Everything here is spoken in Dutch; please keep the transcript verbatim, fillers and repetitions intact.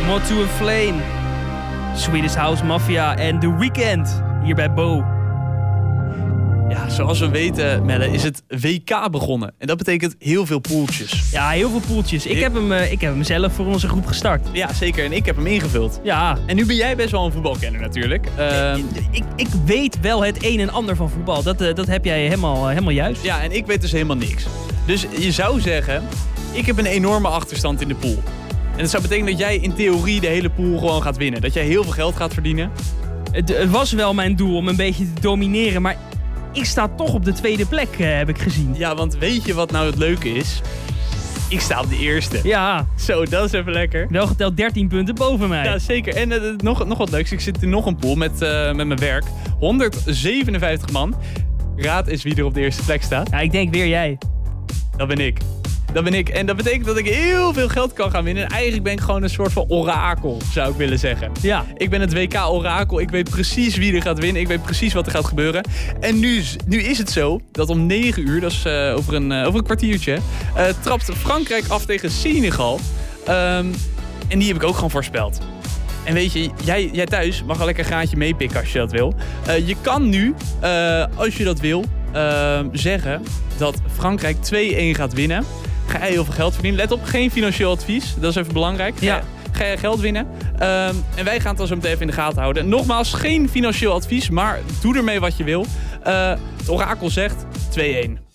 Moth to a Flame, Swedish House Mafia en The Weeknd hier bij Bo. Ja, zoals we weten, Melle, is het W K begonnen. En dat betekent heel veel poeltjes. Ja, heel veel poeltjes. Ik heb hem, uh, ik heb hem zelf voor onze groep gestart. Ja, zeker. En ik heb hem ingevuld. Ja. En nu ben jij best wel een voetbalkenner natuurlijk. Uh, ik, ik, ik weet wel het een en ander van voetbal. Dat, uh, dat heb jij helemaal, uh, helemaal juist. Ja, en ik weet dus helemaal niks. Dus je zou zeggen, ik heb een enorme achterstand in de pool. En dat zou betekenen dat jij in theorie de hele pool gewoon gaat winnen. Dat jij heel veel geld gaat verdienen. Het, het was wel mijn doel om een beetje te domineren, maar ik sta toch op de tweede plek, uh, heb ik gezien. Ja, want weet je wat nou het leuke is? Ik sta op de eerste. Ja. Zo, dat is even lekker. Wel geteld dertien punten boven mij. Ja, zeker. En uh, nog, nog wat leuks. Ik zit in nog een pool met, uh, met mijn werk. honderdzevenenvijftig man. Raad eens wie er op de eerste plek staat. Ja, ik denk weer jij. Dat ben ik. Dat ben ik. En dat betekent dat ik heel veel geld kan gaan winnen. En eigenlijk ben ik gewoon een soort van orakel, zou ik willen zeggen. Ja. Ik ben het W K-orakel. Ik weet precies wie er gaat winnen. Ik weet precies wat er gaat gebeuren. En nu, nu is het zo dat om negen uur, dat is uh, over, een, uh, over een kwartiertje, uh, trapt Frankrijk af tegen Senegal. Um, en die heb ik ook gewoon voorspeld. En weet je, jij, jij thuis mag wel lekker een graantje meepikken als je dat wil. Uh, je kan nu, uh, als je dat wil, uh, zeggen dat Frankrijk twee-één gaat winnen. Ga je heel veel geld verdienen. Let op, geen financieel advies. Dat is even belangrijk. Ga, Ja. ga je geld winnen. Um, en wij gaan het dan zo meteen even in de gaten houden. Nogmaals, geen financieel advies, maar doe ermee wat je wil. Uh, het orakel zegt twee-één.